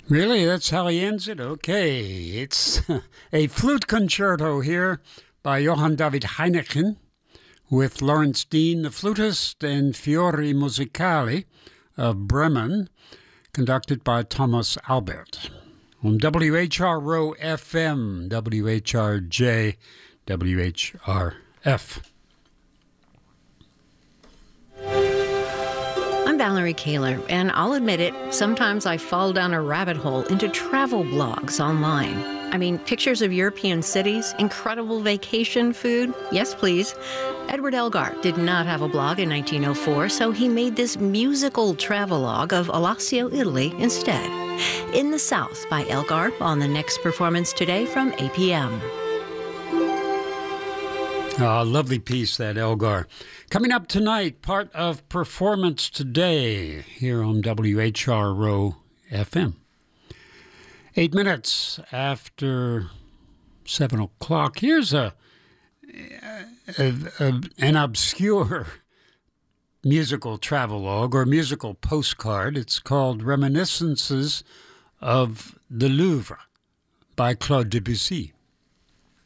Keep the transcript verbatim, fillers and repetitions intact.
Really? That's how he ends it? Okay. It's a flute concerto here by Johann David Heineken with Lawrence Dean, the flutist, and Fiori Musicali of Bremen, conducted by Thomas Albert. On W H R Row F M, W H R J, W H R F. I'm Valerie Kaler, and I'll admit it, sometimes I fall down a rabbit hole into travel blogs online. I mean, pictures of European cities, incredible vacation food. Yes, please. Edward Elgar did not have a blog in nineteen oh four, so he made this musical travelogue of Alassio, Italy instead. In the South by Elgar on the next performance today from A P M. Ah, lovely piece, that Elgar. Coming up tonight, part of Performance Today here on W H R Row F M. Eight minutes after seven o'clock. Here's a, a, a an obscure musical travelogue or musical postcard. It's called Reminiscences of the Louvre by Claude Debussy.